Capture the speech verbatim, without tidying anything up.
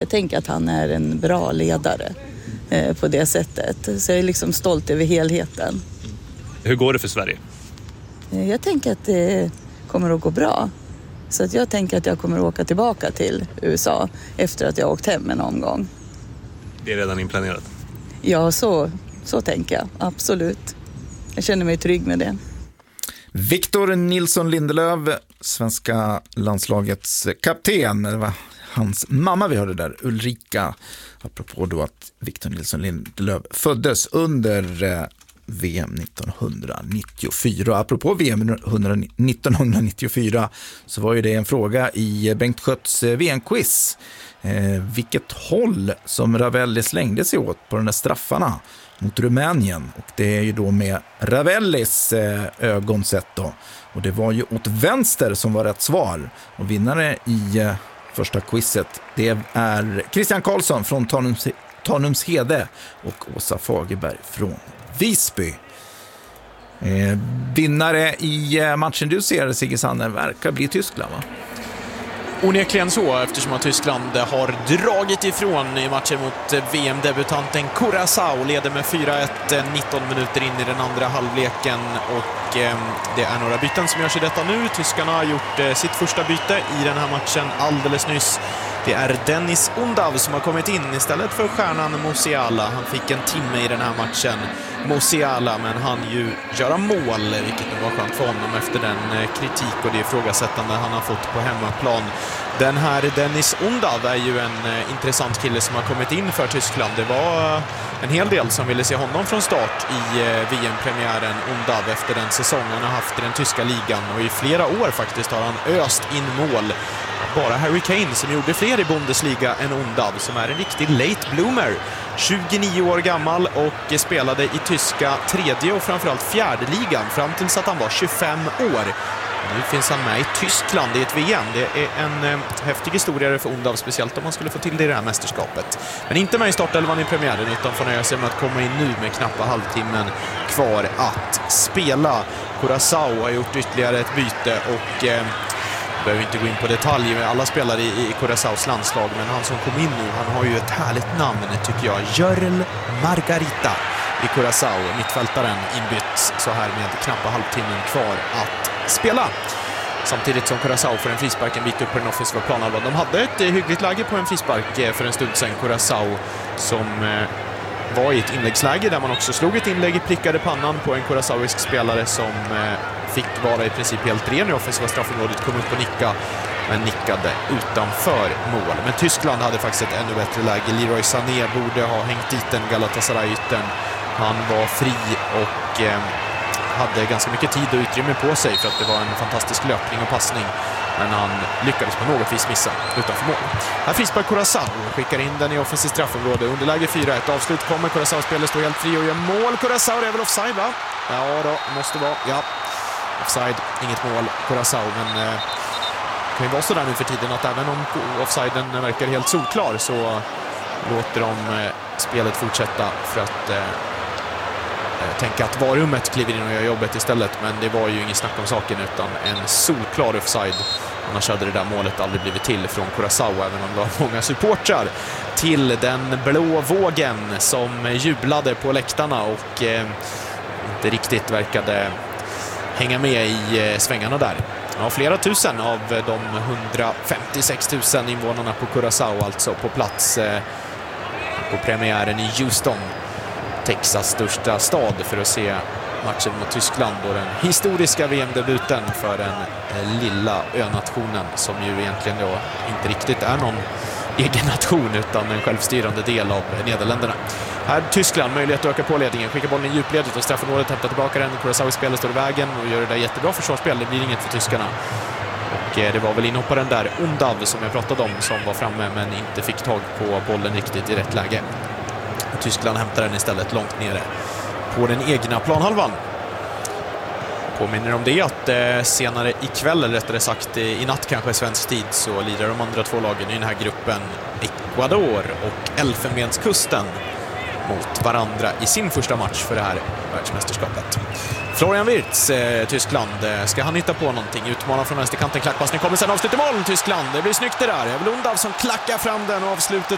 tänker att han är en bra ledare eh, på det sättet. Så jag är liksom stolt över helheten. Hur går det för Sverige? Eh, jag tänker att det kommer att gå bra. Så att jag tänker att jag kommer att åka tillbaka till U S A efter att jag har åkt hem en omgång. Det är redan inplanerat? Ja, så, så tänker jag. Absolut. Jag känner mig trygg med det. Victor Nilsson Lindelöf, svenska landslagets kapten. Det var hans mamma vi hörde där, Ulrika. Apropå då att Victor Nilsson Lindelöf föddes under eh, V M nittonhundranittiofyra. Apropå V M nittonhundranittiofyra så var ju det en fråga i Bengt Schötts V M-quiz. Eh, vilket håll som Ravelli slängde sig åt på de där straffarna mot Rumänien. Och det är ju då med Ravellis eh, ögon sett då. Och det var ju åt vänster som var rätt svar. Och vinnare i eh, första quizet, det är Christian Karlsson från Tanums, Tanumshede och Åsa Fagerberg från Visby. Eh, vinnare i eh, matchen du ser, Sigge Sanne, verkar bli Tyskland, va? Onekligen så, eftersom att Tyskland har dragit ifrån i matchen mot V M-debutanten Curaçao, leder med fyra ett nitton minuter in i den andra halvleken, och eh, det är några byten som görs i detta nu. Tyskarna har gjort eh, sitt första byte i den här matchen alldeles nyss. Det är Dennis Undav som har kommit in istället för stjärnan Musiala. Han fick en timme i den här matchen, Musiala, men han ju göra mål, vilket nu var skönt för honom efter den kritik och det ifrågasättande han har fått på hemmaplan. Den här Dennis Undav är ju en intressant kille som har kommit in för Tyskland. Det var en hel del som ville se honom från start i V M-premiären, Undav, efter den säsongen han har haft i den tyska ligan, och i flera år faktiskt har han öst in mål. Bara Harry Kane som gjorde fler i Bundesliga än Undav, som är en riktig late bloomer. tjugonio år gammal och spelade i tyska tredje och framförallt fjärde ligan fram tills att han var tjugofem år. Nu finns han med i Tyskland i ett V M. Det är en eh, häftig historia för Undav, speciellt om man skulle få till det i det här mästerskapet. Men inte med i startelvan i premiären, utan får nöja sig med att komma in nu med knappa halvtimmen kvar att spela. Curaçao har gjort ytterligare ett byte och... Eh, behöver inte gå in på detaljer med alla spelare i, i Curaçaos landslag, men han som kom in nu, han har ju ett härligt namn tycker jag. Görel Margarita i Curaçao, mittfältaren, inbytt så här med knappa halvtimmen kvar att spela. Samtidigt som Curaçao får en frispark en bit upp på den offensiva planhalvan. De hade ett hyggligt läge på en frispark för en stund sedan, Curaçao, som eh, var i ett inläggsläge där man också slog ett inlägg, prickade pannan på en curaçaoisk spelare som eh, fick vara i princip helt ren i offensiva straffområdet, kom upp och nicka, men nickade utanför mål. Men Tyskland hade faktiskt ett ännu bättre läge. Leroy Sané borde ha hängt dit den Galatasaray-ytten. Han var fri och eh, hade ganska mycket tid och utrymme på sig, för att det var en fantastisk löpning och passning, men han lyckades på något vis missa utanför mål. Här frispark Curaçao, skickar in den i offensivt straffområde. Underläge fyra ett, avslut kommer, Curaçao-spelare står helt fri och gör mål. Curaçao, det är väl offside, va? Ja då, måste vara, ja. Offside, inget mål, Curaçao, men eh, kan ju vara så där nu för tiden att även om offsiden verkar helt solklar så låter de eh, spelet fortsätta för att eh, tänka att varummet kliver in och gör jobbet istället, men det var ju ingen snack om saken, utan en solklar offside. Annars hade det där målet aldrig blivit till från Curaçao, även om det var många supportrar till den blå vågen som jublade på läktarna och eh, inte riktigt verkade hänga med i svängarna där. Ja, flera tusen av de hundrafemtiosex tusen invånarna på Curaçao alltså på plats eh, på premiären i Houston, Texas största stad, för att se matchen mot Tyskland och den historiska V M-debuten för den lilla önationen som ju egentligen då inte riktigt är någon egen nation utan en självstyrande del av Nederländerna. Här Tyskland möjlighet att öka på ledningen, skickar bollen i djupledet och straffområdet, hämtar tillbaka den. Curaçao spelar står i vägen och gör det där jättebra försvarsspel. Det blir inget för tyskarna. Och det var väl inhopparen där, Undav, som jag pratade om, som var framme men inte fick tag på bollen riktigt i rätt läge. Och Tyskland hämtar den istället långt nere på den egna planhalvan. Påminner om det att eh, senare ikväll, eller rättare sagt i natt kanske svensk tid, så lirar de andra två lagen i den här gruppen, Ecuador och Elfenbenskusten, mot varandra i sin första match för det här världsmästerskapet. Florian Wirtz, eh, Tyskland, eh, ska han hitta på någonting? Utmanar från vänsterkanten, klackpassning kommer sen, avslut i mål, Tyskland. Det blir snyggt det där. Det är väl Undav som klackar fram den och avslutet